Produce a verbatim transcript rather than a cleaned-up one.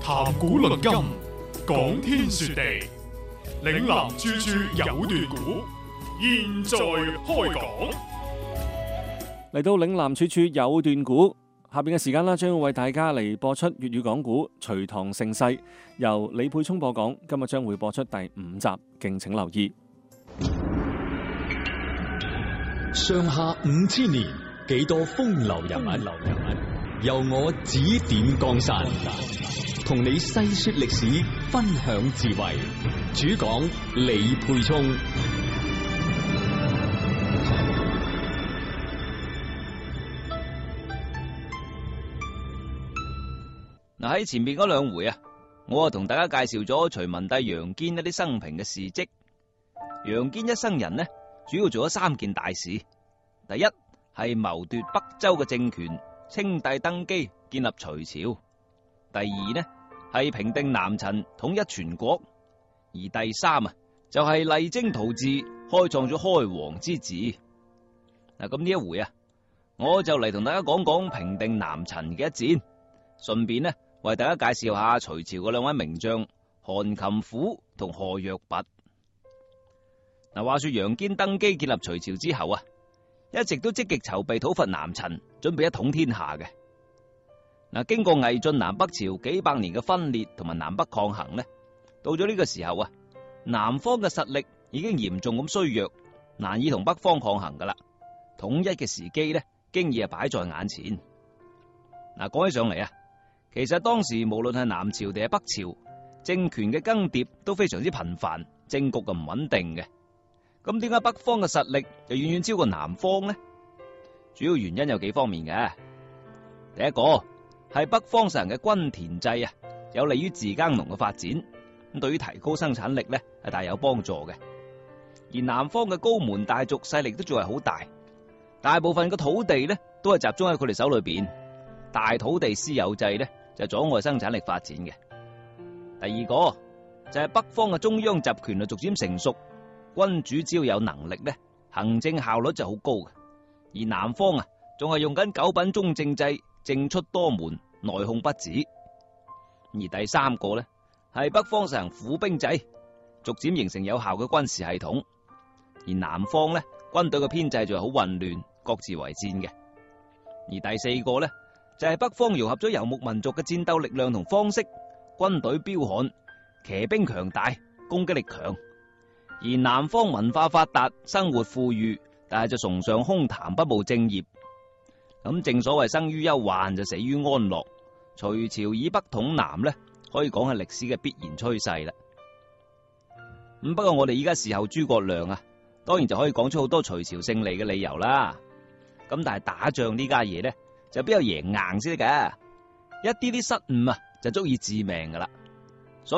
談古論今，講天說地，嶺南處處有段古，現在開講。 嚟到嶺南處處有段古，下邊嘅時間啦，將會為大家嚟播出粵語講古《隋唐盛世》，由李沛聰播講。今日將會播出第五集，敬請留意。 上下五千年，幾多風流人物，由我指點江山，同你細說歷史，分享智慧。主講李沛聰。 嗱，喺前面嗰兩回啊，我啊同大家介紹咗隋文帝楊堅一啲生平嘅事跡。楊堅一生人呢，主要做咗三件大事。第一係謀奪北周嘅政權，稱帝登基，建立隋朝。第二呢係平定南陳，統一全國。而第三啊就係勵精圖治，開創咗開皇之治。嗱，咁呢一回啊，我就嚟同大家講講平定南陳嘅一戰，順便呢為大家介紹下隋朝嘅兩位名將韓擒虎同賀若弼。嗱，話說楊堅登基建立隋朝之後啊，一直都積極籌備討伐南陳，準備一統天下嘅。嗱，經過魏晉南北朝幾百年嘅分裂同埋南北抗衡呢，到咗呢個時候啊，南方嘅實力已經嚴重咁衰弱，難以同北方抗衡噶啦。統一嘅時機呢，經已係擺在眼前。嗱，講起上嚟啊，其實當時無論係南朝定係北朝，政權嘅更迭都非常之頻繁，政局就唔穩定嘅。咁點解北方嘅實力就遠遠超過南方呢？主要原因有幾方面嘅。第一個係北方實行嘅均田制啊，有利於自耕農嘅發展，咁對於提高生產力呢係大有幫助嘅。而南方嘅高門大族勢力都仲係好大，大部分嘅土地呢都係集中喺佢哋手裏邊，大土地私有制呢就阻礙生產力發展嘅。第二個就係北方嘅中央集權啊逐漸成熟，君主只要有能力呢，行政效率就好高嘅。而南方啊，仲係用緊九品中正制，政出多門，內控不止。而第三個呢，係北方實行府兵制，逐漸形成有效嘅軍事系統。而南方呢，軍隊嘅編制就係好混亂，各自為戰嘅。而第四個呢，就係北方融合咗游牧民族嘅戰鬥力量同方式，軍隊彪悍，騎兵強大，攻擊力強。而南方文化發達，生活富裕，但係就崇尚空談，不務正業。咁正所謂生於憂患就死於安樂，隋朝以北統南呢，可以講係歷史嘅必然趨勢啦。咁不過我哋依家事後諸葛亮啊，當然就可以講出好多隋朝勝利嘅理由啦。咁但係打仗呢家嘢呢，就比較贏硬先得㗎，一啲啲失誤啊就足以致命噶啦。